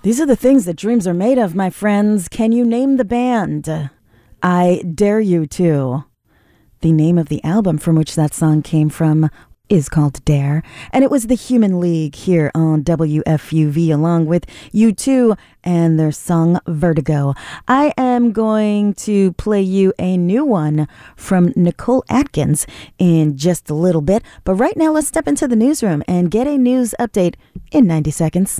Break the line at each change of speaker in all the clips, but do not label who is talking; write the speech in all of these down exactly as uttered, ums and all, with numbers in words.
These are the things that dreams are made of, my friends. Can you name the band? I dare you to. The name of the album from which that song came from is called Dare, and it was the Human League here on W F U V along with U two and their song Vertigo. I am going to play you a new one from Nicole Atkins in just a little bit, but right now let's step into the newsroom and get a news update in ninety seconds.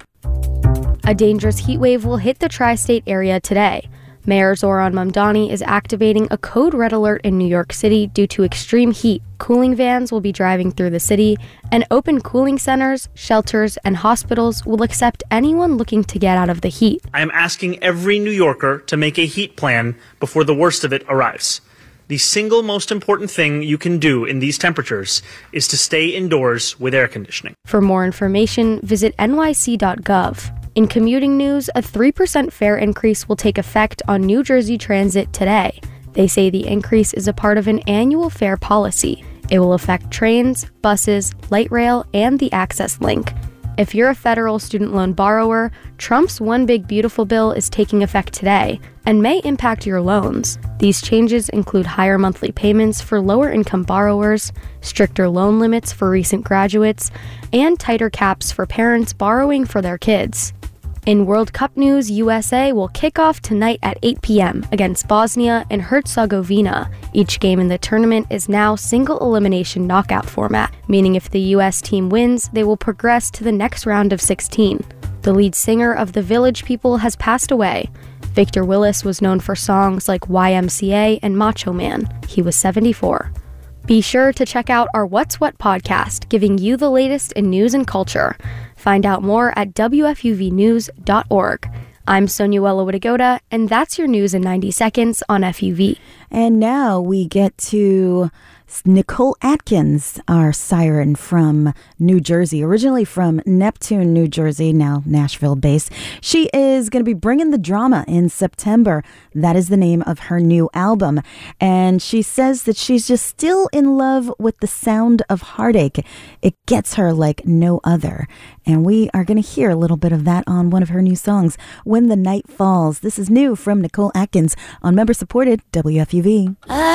A dangerous heat wave will hit the tri-state area today. Mayor Zohran Mamdani is activating a code red alert in New York City due to extreme heat. Cooling vans will be driving through the city, and open cooling centers, shelters, and hospitals will accept anyone looking to get out of the heat.
I am asking every New Yorker to make a heat plan before the worst of it arrives. The single most important thing you can do in these temperatures is to stay indoors with air conditioning.
For more information, visit N Y C dot gov. In commuting news, a three percent fare increase will take effect on New Jersey Transit today. They say the increase is a part of an annual fare policy. It will affect trains, buses, light rail, and the Access Link. If you're a federal student loan borrower, Trump's One Big Beautiful bill is taking effect today and may impact your loans. These changes include higher monthly payments for lower-income borrowers, stricter loan limits for recent graduates, and tighter caps for parents borrowing for their kids. In World Cup news, U S A will kick off tonight at eight p.m. against Bosnia and Herzegovina. Each game in the tournament is now single-elimination knockout format, meaning if the U S team wins, they will progress to the next round of sixteen. The lead singer of The Village People has passed away. Victor Willis was known for songs like Y M C A and Macho Man. He was seventy-four. Be sure to check out our What's What podcast, giving you the latest in news and culture. Find out more at W F U V news dot org. I'm Sonuela Widegoda, and that's your news in ninety seconds on F U V.
And now we get to Nicole Atkins, our siren from New Jersey, originally from Neptune, New Jersey, now Nashville-based. She is going to be bringing the drama in September. That is the name of her new album. And she says that she's just still in love with the sound of heartache. It gets her like no other. And we are going to hear a little bit of that on one of her new songs, When the Night Falls. This is new from Nicole Atkins on member-supported W F U V.